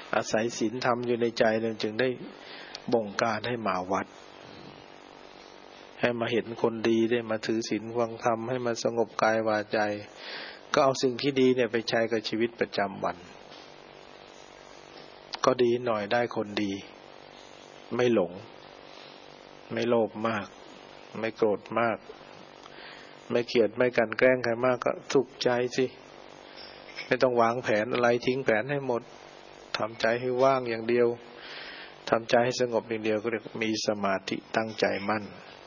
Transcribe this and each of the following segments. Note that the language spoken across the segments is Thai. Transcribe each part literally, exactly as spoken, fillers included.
อาศัยศีลธรรมอยู่ในใจเนี่ยจึงได้บงการให้มาวัดให้มาเห็นคนดีได้มาถือศีลฟังธรรมให้มาสงบกายวาจาก็เอาสิ่งที่ดีเนี่ยไปใช้กับชีวิตประจำวันก็ดีหน่อยได้คนดีไม่หลงไม่โลภมากไม่โกรธมากไม่เกลียดไม่กันแกล้งใครมากก็สุขใจสิไม่ต้องวางแผนอะไรทิ้งแผนให้หมดทำใจให้ว่างอย่างเดียวทำใจให้สงบอย่างเดียวก็เรียกมีสมาธิตั้งใจมั่น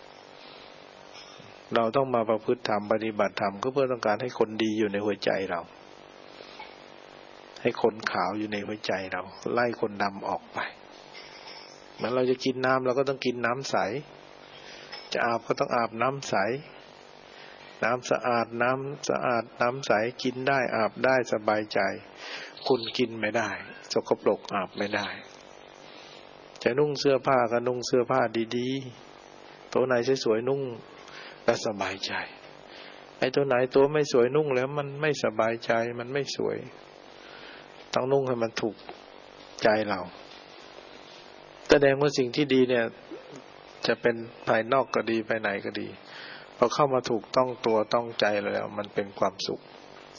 เราต้องมาประพฤติธรรมปฏิบัติธรรมก็เพื่อต้องการให้คนดีอยู่ในหัวใจเราให้คนขาวอยู่ในหัวใจเราไล่คนดำออกไปเหมือนเราจะกินน้ำเราก็ต้องกินน้ำใสจะอาบก็ต้องอาบน้ำใสน้ำสะอาดน้ำสะอาดน้ำใสกินได้อาบได้สบายใจคุณกินไม่ได้สกปรกอาบไม่ได้จะนุ่งเสื้อผ้าก็นุ่งเสื้อผ้าดีๆตัวไหนสวยๆนุ่งแล้วสบายใจไอ้ตัวไหนตัวไม่สวยนุ่งแล้วมันไม่สบายใจมันไม่สวยต้องนุ่งให้มันถูกใจเราแสดงว่าสิ่งที่ดีเนี่ยจะเป็นภายนอกก็ดีภายในก็ดีพอเข้ามาถูกต้องตัวต้องใจแล้วมันเป็นความสุข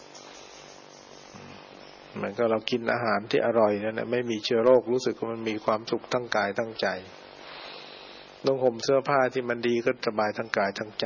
เหมือนกับเรากินอาหารที่อร่อยนั่นแหละไม่มีเชื้อโรครู้สึกว่ามันมีความสุขทั้งกายทั้งใจนุ่งห่มเสื้อผ้าที่มันดีก็สบายทั้งกายทั้งใจ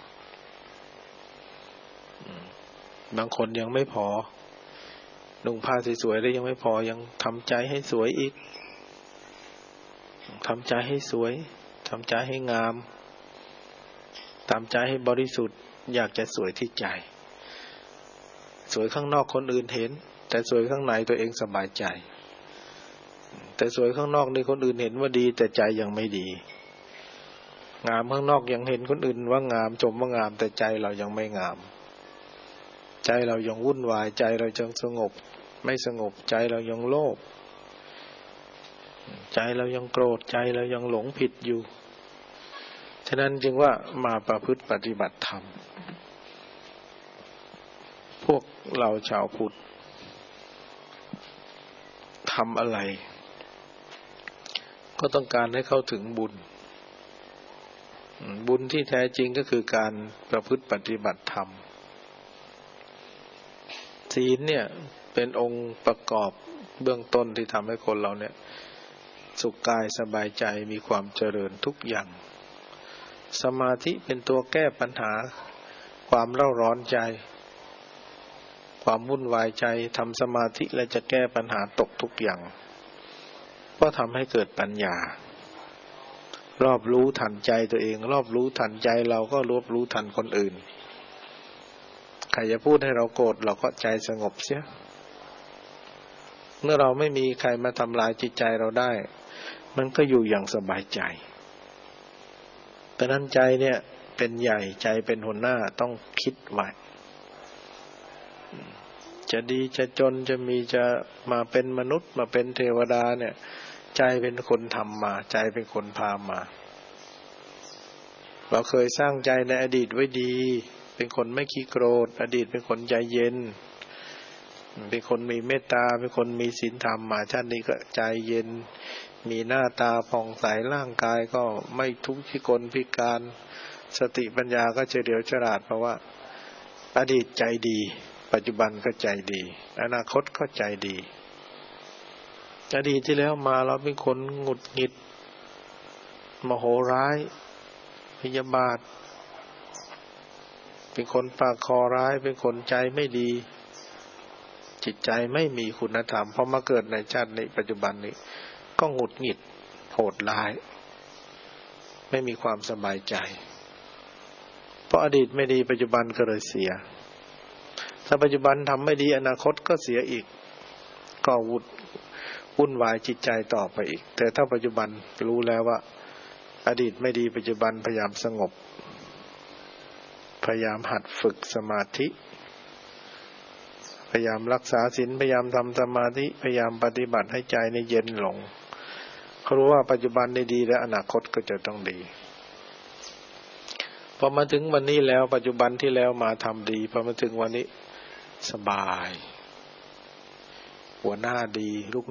บางคนยังไม่พอนุ่งผ้าสวยๆแล้วยังไม่พอยังทำใจให้สวยอีกทำใจให้สวยทำใจให้งามทำใจให้บริสุทธิ์อยากจะสวยที่ใจสวยข้างนอกคนอื่นเห็นแต่สวยข้างในตัวเองสบายใจแต่สวยข้างนอกนี่คนอื่นเห็นว่าดีแต่ใจยังไม่ดีงามข้างนอกยังเห็นคนอื่นว่างามชมว่างามแต่ใจเรายังไม่งามใจเรายังวุ่นวายใจเรายังสงบไม่สงบใจเรายังโลภใจเรายังโกรธใจเรายังหลงผิดอยู่ฉะนั้นจึงว่ามาประพฤติปฏิบัติธรรมพวกเราชาวพุทธทำอะไรก็ต้องการให้เข้าถึงบุญบุญที่แท้จริงก็คือการประพฤติปฏิบัติธรรมศีลเนี่ยเป็นองค์ประกอบเบื้องต้นที่ทำให้คนเราเนี่ยสุขกายสบายใจมีความเจริญทุกอย่างสมาธิเป็นตัวแก้ปัญหาความเร่าร้อนใจความวุ่นวายใจทำสมาธิแล้วจะแก้ปัญหาตกทุกอย่างก็ทำให้เกิดปัญญารอบรู้ทันใจตัวเองรอบรู้ทันใจเราก็รอบรู้ทันคนอื่นใครจะพูดให้เราโกรธเราก็ใจสงบเสียเมื่อเราไม่มีใครมาทำลายจิตใจเราได้มันก็อยู่อย่างสบายใจแต่นั้นใจเนี่ยเป็นใหญ่ใจเป็นหัวหน้าต้องคิดไว้จะดีจะจนจะมีจะมาเป็นมนุษย์มาเป็นเทวดาเนี่ยใจเป็นคนทำมาใจเป็นคนพามาเราเคยสร้างใจในอดีตไว้ดีเป็นคนไม่ขี้โกรธอดีตเป็นคนใจเย็นเป็นคนมีเมตตาเป็นคนมีศีลธรรมมาชาตินี้ก็ใจเย็นมีหน้าตาผ่องใสร่างกายก็ไม่ทุกข์พิกลพิการสติปัญญาก็เฉลียวฉลาดเพราะว่าอดีตใจดีปัจจุบันก็ใจดีอนาคตก็ใจดีอดีตที่แล้วมาเราเป็นคนหงุดหงิดโมโหร้ายพยาบาทเป็นคนปากคอร้ายเป็นคนใจไม่ดีจิตใจไม่มีคุณธรรมพอมาเกิดในชาตินี้ปัจจุบันนี้ก็หงุดหงิดโหดร้ายไม่มีความสบายใจเพราะอดีตไม่ดีปัจจุบันก็เลยเสียถ้าปัจจุบันทำไม่ดีอนาคตก็เสียอีกก็วุ่นวุ่นวายจิตใจต่อไปอีกแต่ถ้าปัจจุบันรู้แล้วว่าอดีตไม่ดีปัจจุบันพยายามสงบพยายามหัดฝึกสมาธิพยายามรักษาศีลพยายามทำสมาธิพยายามปฏิบัติให้ใจในเย็นลงเขารู้ว่าปัจจุบันได้ดีและอนาคตก็จะต้องดีพอมาถึงวันนี้แล้วปัจจุบันที่แล้วมาทำดีพอมาถึงวันนี้สบายหัวหน้าดีลูก